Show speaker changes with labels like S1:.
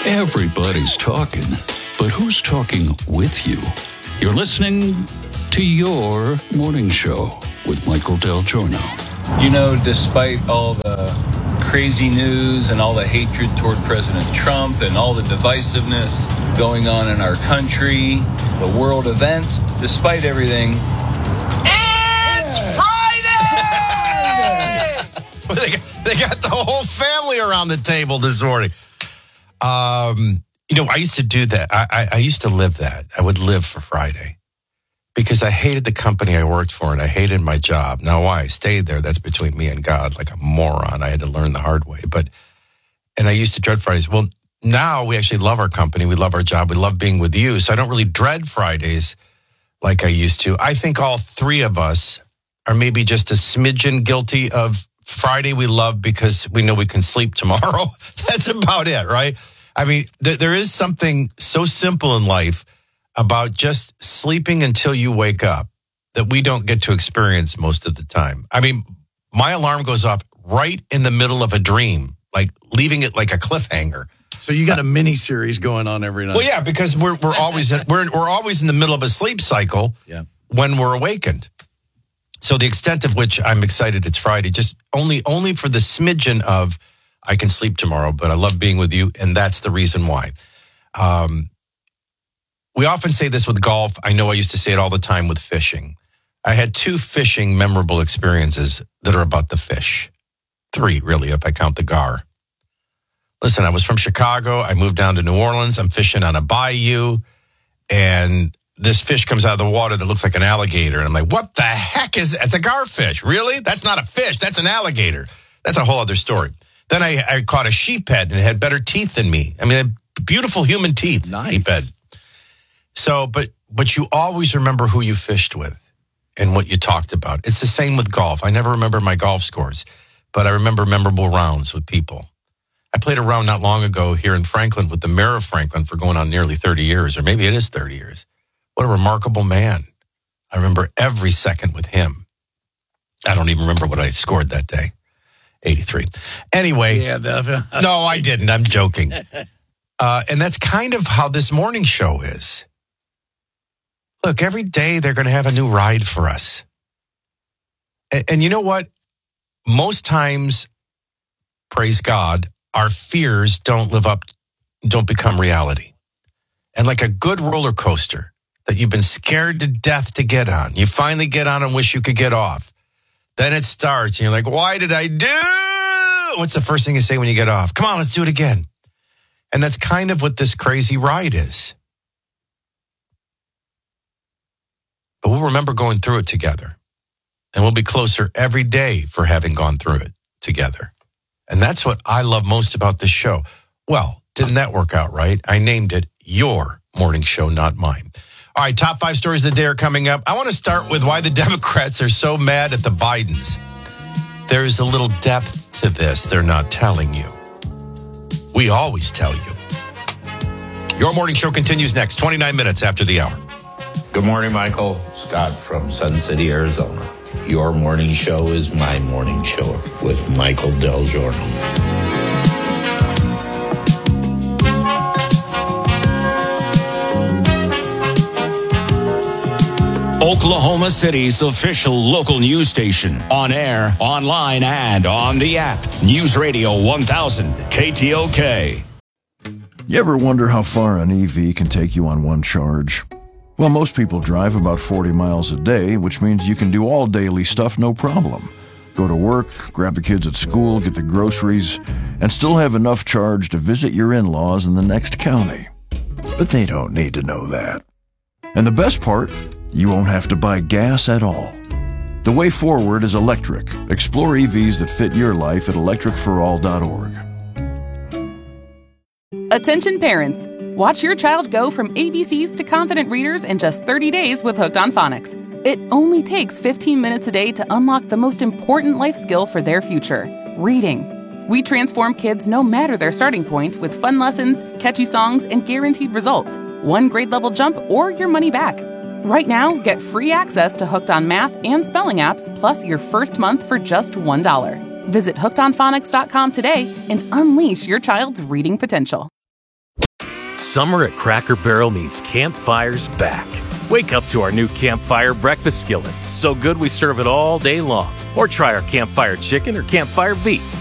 S1: Everybody's talking, but who's talking with you? You're listening to Your Morning Show with Michael Del Giorno.
S2: You know, despite all the crazy news and all the hatred toward President Trump and all the divisiveness going on in our country, the world events, despite everything, it's Friday!
S3: They got the whole family around the table this morning. I used to do that. I used to live that. I would live for Friday because I hated the company I worked for and I hated my job. Now, why I stayed there, that's between me and God, like a moron. I had to learn the hard way. And I used to dread Fridays. Well, now we actually love our company. We love our job. We love being with you. So I don't really dread Fridays like I used to. I think all three of us are maybe just a smidgen guilty of Friday we love because we know we can sleep tomorrow. That's about it, right? I mean, there is something so simple in life about just sleeping until you wake up that we don't get to experience most of the time. I mean, my alarm goes off right in the middle of a dream, like leaving it like a cliffhanger.
S4: So you got a mini series going on every night.
S3: Well, yeah, because we're always we're always in the middle of a sleep cycle when we're awakened. So the extent of which I'm excited it's Friday, just only for the smidgen of I can sleep tomorrow, but I love being with you, and that's the reason why. We often say this with golf. I know I used to say it all the time with fishing. I had 2 fishing memorable experiences that are about the fish. 3, really, if I count the gar. Listen, I was from Chicago. I moved down to New Orleans. I'm fishing on a bayou, and this fish comes out of the water that looks like an alligator. And I'm like, what the heck is that? It's a garfish. Really? That's not a fish. That's an alligator. That's a whole other story. Then I caught a sheephead, and it had better teeth than me. I mean, beautiful human teeth.
S4: Nice.
S3: Sheephead. So, but you always remember who you fished with and what you talked about. It's the same with golf. I never remember my golf scores, but I remember memorable rounds with people. I played a round not long ago here in Franklin with the mayor of Franklin for going on nearly 30 years, or maybe it is 30 years. What a remarkable man. I remember every second with him. I don't even remember what I scored that day. 83. Anyway.
S4: Yeah,
S3: no, I didn't. I'm joking. And that's kind of how this morning show is. Look, every day they're going to have a new ride for us. And you know what? Most times, praise God, our fears don't become reality. And like a good roller coaster that you've been scared to death to get on, you finally get on and wish you could get off. Then it starts, and you're like, why did I do? What's the first thing you say when you get off? Come on, let's do it again. And that's kind of what this crazy ride is. But we'll remember going through it together. And we'll be closer every day for having gone through it together. And that's what I love most about this show. Well, didn't that work out right? I named it Your Morning Show, not mine. All right, top 5 stories of the day are coming up. I want to start with why the Democrats are so mad at the Bidens. There's a little depth to this they're not telling you. We always tell you. Your morning show continues next, 29 minutes after the hour.
S5: Good morning, Michael. Scott from Sun City, Arizona. Your morning show is my morning show with Michael Del Giorno.
S6: Oklahoma City's official local news station. On air, online, and on the app. News Radio 1000, KTOK.
S7: You ever wonder how far an EV can take you on one charge? Well, most people drive about 40 miles a day, which means you can do all daily stuff no problem. Go to work, grab the kids at school, get the groceries, and still have enough charge to visit your in-laws in the next county. But they don't need to know that. And the best part, you won't have to buy gas at all. The way forward is electric. Explore EVs that fit your life at electricforall.org.
S8: Attention parents. Watch your child go from ABCs to confident readers in just 30 days with Hooked on Phonics. It only takes 15 minutes a day to unlock the most important life skill for their future, reading. We transform kids no matter their starting point with fun lessons, catchy songs, and guaranteed results. One grade level jump or your money back. Right now, get free access to Hooked on Math and Spelling apps, plus your first month for just $1. Visit hookedonphonics.com today and unleash your child's reading potential.
S9: Summer at Cracker Barrel means Campfire's back. Wake up to our new Campfire breakfast skillet. So good we serve it all day long. Or try our Campfire chicken or Campfire beef.